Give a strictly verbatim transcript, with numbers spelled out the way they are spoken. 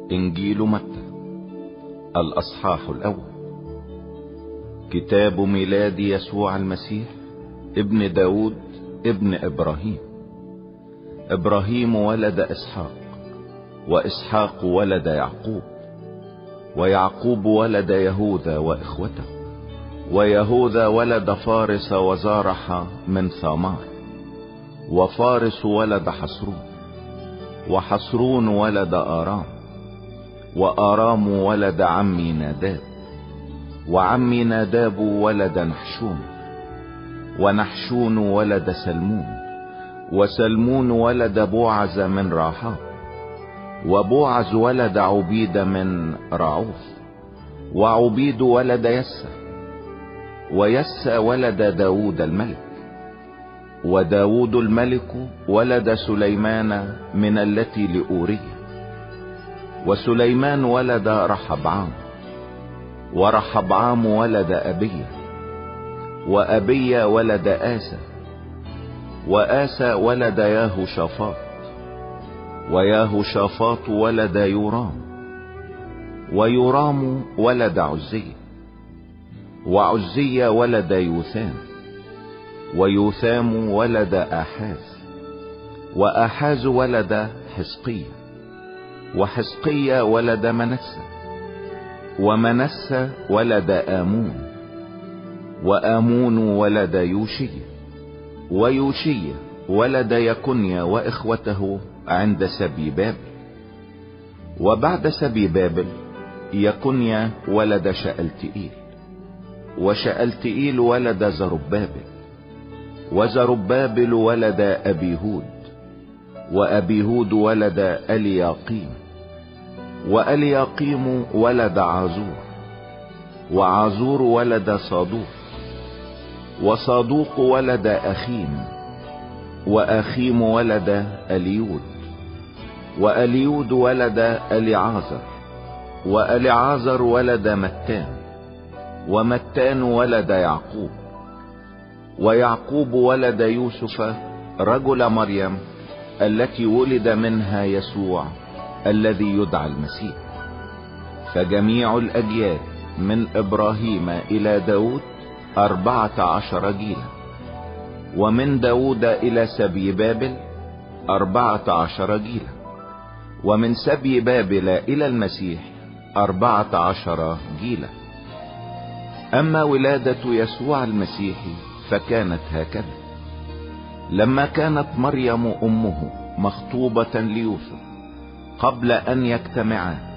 إنجيل متى الأصحاح الأول. كتاب ميلاد يسوع المسيح ابن داود ابن إبراهيم. إبراهيم ولد إسحاق، وإسحاق ولد يعقوب، ويعقوب ولد يهوذا وإخوته، ويهوذا ولد فارس وزارح من ثامار، وفارس ولد حصرون، وحصرون ولد آرام، وآرام ولد عمي ناداب، وعمي ناداب ولد نحشون، ونحشون ولد سلمون، وسلمون ولد بوعز من راحاب، وبوعز ولد عبيد من رعوف، وعبيد ولد يسى، ويسى ولد داود الملك، وداود الملك ولد سليمان من التي لأورية، وسليمان ولد رحبعام، ورحبعام ولد أبية، وأبية ولد آسى، وآسى ولد ياهوشافاط، وياهوشافاط ولد يورام، ويورام ولد عزية، وعزية ولد يوثام، ويوثام ولد آحاز، وآحاز ولد حزقية، وحزقية ولد منسى، ومنسى ولد آمون، وآمون ولد يوشية، ويوشية ولد يكنيا وإخوته عند سبي بابل. وبعد سبي بابل يكنيا ولد شألتئيل، وشألتئيل ولد زربابل، وزربابل ولد أبيهود، وأبيهود ولد ألياقيم، وألياقيم ولد عازور، وعازور ولد صادوق، وصادوق ولد أخيم، وأخيم ولد أليود، وأليود ولد أليعازر، وأليعازر ولد متان، ومتان ولد يعقوب، ويعقوب ولد يوسف رجل مريم التي ولد منها يسوع الذي يدعى المسيح. فجميع الأجيال من إبراهيم إلى داود أربعة عشر جيلا، ومن داود إلى سبي بابل أربعة عشر جيلا، ومن سبي بابل إلى المسيح أربعة عشر جيلا. أما ولادة يسوع المسيح فكانت هكذا: لما كانت مريم أمه مخطوبة ليوسف قبل أن يجتمعا